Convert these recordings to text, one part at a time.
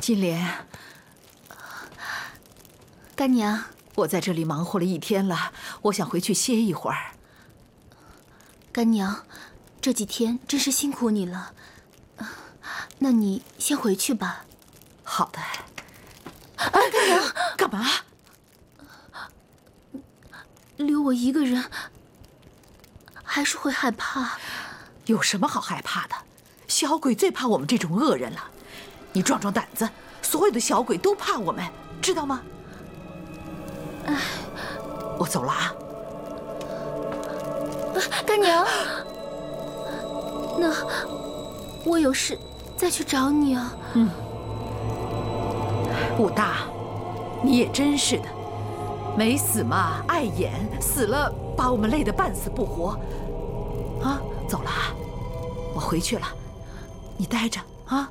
金莲， 干娘， 我在这里忙活了一天了，我想回去歇一会儿。 干娘，这几天真是辛苦你了。那你先回去吧。 好的。 干娘， 干嘛？ 留我一个人，还是会害怕。 有什么好害怕的？小鬼最怕我们这种恶人了。你壮壮胆子，所有的小鬼都怕我们，知道吗？ 哎， 我走了啊。 干娘，那我有事再去找你啊。 武大，你也真是的，没死嘛碍眼，死了把我们累得半死不活。啊，走了啊，我回去了，你待着啊。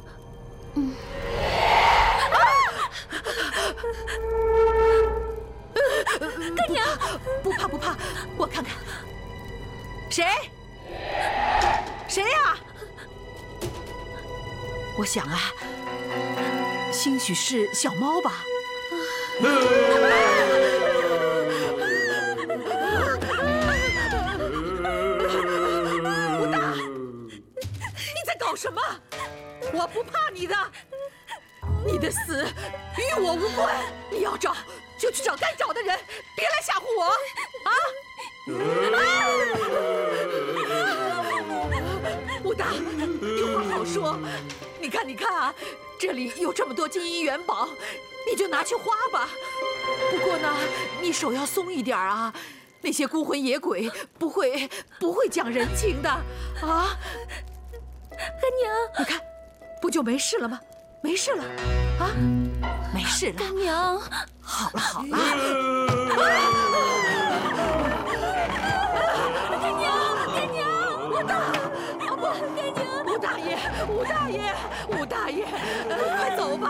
干娘， 不怕不怕，我看看，谁呀？我想啊，兴许是小猫吧。武大，你在搞什么？我不怕你的，你的死与我无关。你要找就去找该找的人，别来吓唬我啊！武大，有话好说。你看啊，这里有这么多金银元宝，你就拿去花吧。不过呢，你手要松一点啊，那些孤魂野鬼不会讲人情的啊。 干娘， 你看，不就没事了吗？没事了啊，没事了。 干娘， 好了。干娘， 武大，不，干娘，武大爷，快走吧。